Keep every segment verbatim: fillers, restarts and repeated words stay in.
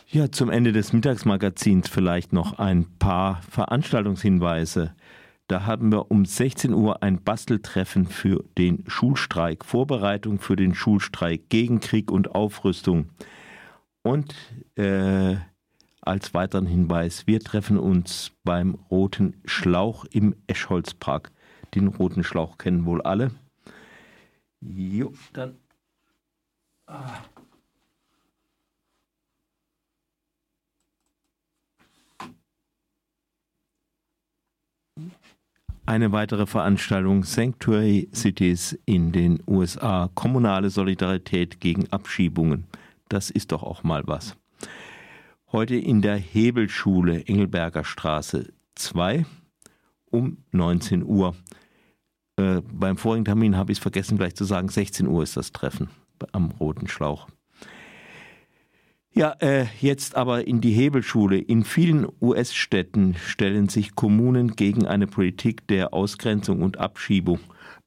Ja, zum Ende des Mittagsmagazins vielleicht noch ein paar Veranstaltungshinweise. Da haben wir um sechzehn Uhr ein Basteltreffen für den Schulstreik, Vorbereitung für den Schulstreik gegen Krieg und Aufrüstung. Und äh, als weiteren Hinweis, wir treffen uns beim Roten Schlauch im Eschholzpark. Den Roten Schlauch kennen wohl alle. Jo, dann... Ah. Eine weitere Veranstaltung, Sanctuary Cities in den U S A, kommunale Solidarität gegen Abschiebungen. Das ist doch auch mal was. Heute in der Hebelschule Engelberger Straße zwei um neunzehn Uhr. Äh, beim vorigen Termin habe ich es vergessen gleich zu sagen, sechzehn Uhr ist das Treffen am Roten Schlauch. Ja, äh, jetzt aber in die Hebelschule. In vielen U S-Städten stellen sich Kommunen gegen eine Politik der Ausgrenzung und Abschiebung.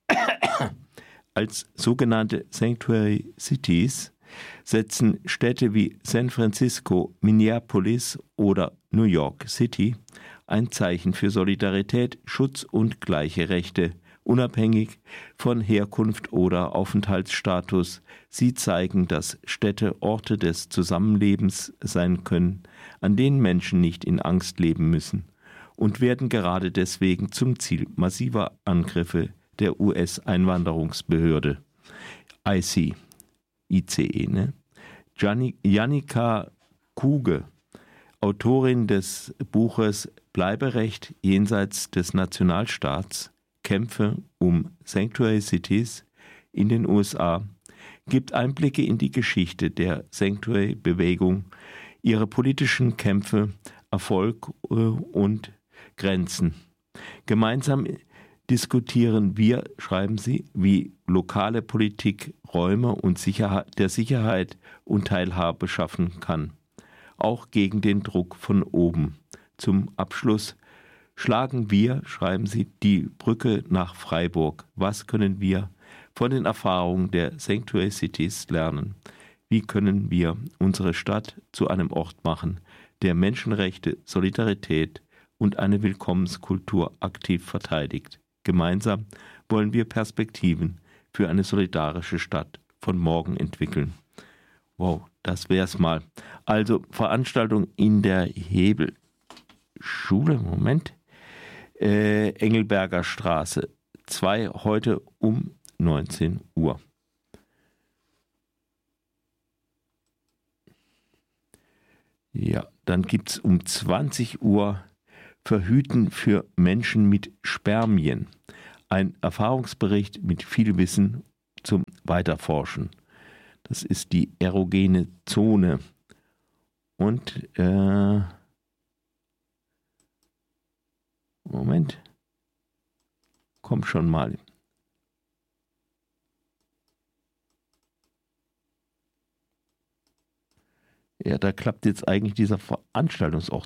Als sogenannte Sanctuary Cities setzen Städte wie San Francisco, Minneapolis oder New York City ein Zeichen für Solidarität, Schutz und gleiche Rechte, unabhängig von Herkunft oder Aufenthaltsstatus. Sie zeigen, dass Städte Orte des Zusammenlebens sein können, an denen Menschen nicht in Angst leben müssen, und werden gerade deswegen zum Ziel massiver Angriffe der U S-Einwanderungsbehörde. I C, I C E, ne? Janika Kuge, Autorin des Buches Bleiberecht jenseits des Nationalstaats, Kämpfe um Sanctuary Cities in den U S A, gibt Einblicke in die Geschichte der Sanctuary-Bewegung, ihre politischen Kämpfe, Erfolg äh, und Grenzen. Gemeinsam diskutieren wir, schreiben sie, wie lokale Politik Räume und Sicherheit, der Sicherheit und Teilhabe schaffen kann, auch gegen den Druck von oben. Zum Abschluss schlagen wir, schreiben sie, die Brücke nach Freiburg. Was können wir von den Erfahrungen der Sanctuary Cities lernen? Wie können wir unsere Stadt zu einem Ort machen, der Menschenrechte, Solidarität und eine Willkommenskultur aktiv verteidigt? Gemeinsam wollen wir Perspektiven für eine solidarische Stadt von morgen entwickeln. Wow, das wär's mal. Also Veranstaltung in der Hebelschule, Moment, äh, Engelberger Straße zwei, heute um neunzehn Uhr. Ja, dann gibt es um zwanzig Uhr Verhüten für Menschen mit Spermien. Ein Erfahrungsbericht mit viel Wissen zum Weiterforschen. Das ist die erogene Zone. Und, äh, Moment, komm schon mal. Ja, da klappt jetzt eigentlich dieser Veranstaltungsort